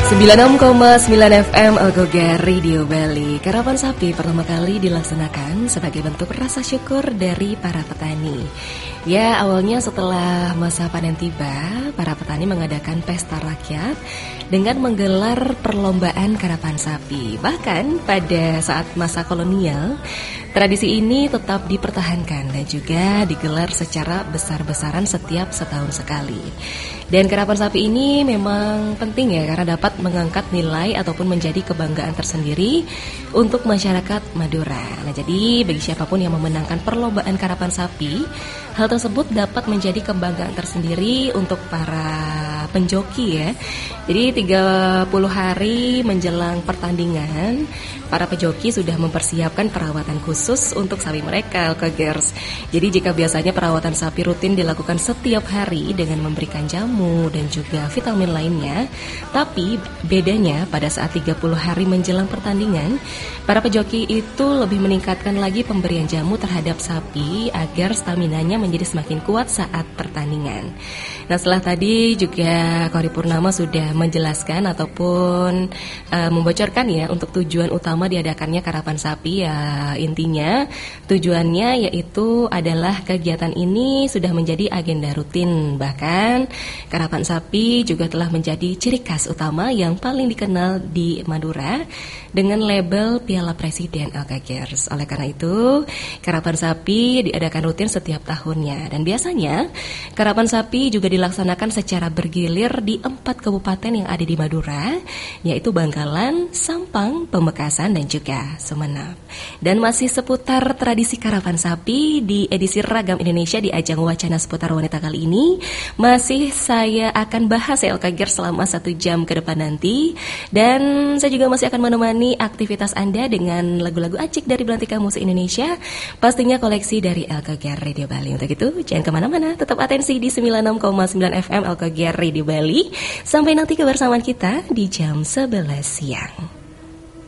96,9 FM Algogar Radio Bali. Karapan sapi pertama kali dilaksanakan sebagai bentuk rasa syukur dari para petani. Ya, awalnya setelah masa panen tiba, para petani mengadakan pesta rakyat dengan menggelar perlombaan karapan sapi. Bahkan pada saat masa kolonial, tradisi ini tetap dipertahankan dan juga digelar secara besar-besaran setiap setahun sekali. Dan karapan sapi ini memang penting ya, karena dapat mengangkat nilai ataupun menjadi kebanggaan tersendiri untuk masyarakat Madura. Nah, jadi bagi siapapun yang memenangkan perlombaan karapan sapi, hal tersebut dapat menjadi kebanggaan tersendiri untuk para penjoki ya. Jadi 30 hari menjelang pertandingan, para pejoki sudah mempersiapkan perawatan khusus untuk sapi mereka, Alkagers. Jadi jika biasanya perawatan sapi rutin dilakukan setiap hari dengan memberikan jamu dan juga vitamin lainnya, tapi bedanya pada saat 30 hari menjelang pertandingan, para pejoki itu lebih meningkatkan lagi pemberian jamu terhadap sapi agar staminanya menjadi semakin kuat saat pertandingan. Nah, setelah tadi juga Kori Purnama sudah menjelaskan ataupun membocorkan ya untuk tujuan utama diadakannya karapan sapi, ya intinya tujuannya yaitu adalah kegiatan ini sudah menjadi agenda rutin. Bahkan karapan sapi juga telah menjadi ciri khas utama yang paling dikenal di Madura dengan label Piala Presiden Alkagers. Oleh karena itu, karapan sapi diadakan rutin setiap tahunnya dan biasanya karapan sapi juga dilaksanakan secara bergilir di 4 kabupaten yang ada di Madura, yaitu Bangkalan, Sampang, Pamekasan, dan juga Sumeneb. Dan masih seputar tradisi karapan sapi di edisi Ragam Indonesia di ajang wacana seputar wanita kali ini, masih saya akan bahas ya Alkagers selama 1 jam ke depan nanti. Dan saya juga masih akan menemani aktivitas Anda dengan lagu-lagu acik dari Belantika Musik Indonesia, pastinya koleksi dari Alkagers Radio Bali. Untuk itu jangan kemana-mana, tetap atensi di 96,9 FM Alkagers Radio Bali. Sampai nanti kebersamaan kita di jam 11 siang.